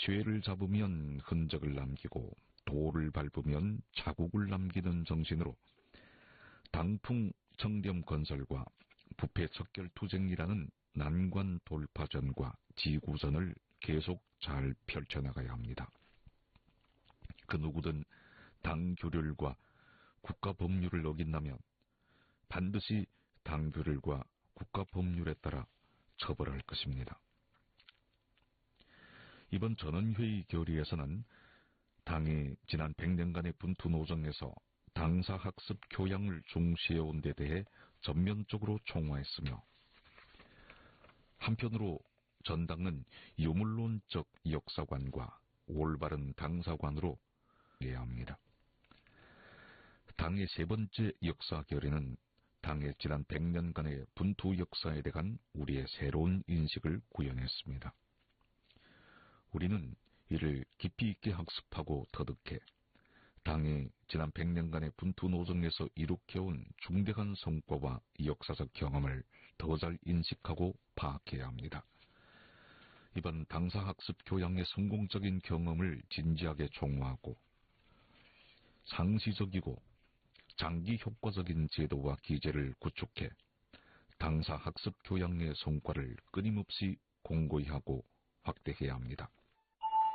쇠를 잡으면 흔적을 남기고 돌을 밟으면 자국을 남기는 정신으로 당풍 청렴 건설과 부패 척결 투쟁이라는 난관 돌파전과 지구전을 계속 잘 펼쳐나가야 합니다. 그 누구든 당 규율과 국가 법률을 어긴다면 반드시 당 규율과 국가 법률에 따라 처벌할 것입니다. 이번 전원회의 결의에서는 당이 지난 100년간의 분투 노정에서 당사학습 교양을 중시해온 데 대해 전면적으로 총화했으며, 한편으로 전당은 유물론적 역사관과 올바른 당사관으로 해야 합니다. 당의 세 번째 역사 결의는 당의 지난 100년간의 분투 역사에 대한 우리의 새로운 인식을 구현했습니다. 우리는 이를 깊이 있게 학습하고 터득해 당이 지난 100년간의 분투 노정에서 이룩해온 중대한 성과와 역사적 경험을 더 잘 인식하고 파악해야 합니다. 이번 당사학습 교양의 성공적인 경험을 진지하게 총화하고 상시적이고 장기 효과적인 제도와 기제를 구축해 당사학습 교양의 성과를 끊임없이 공고히 하고 확대해야 합니다.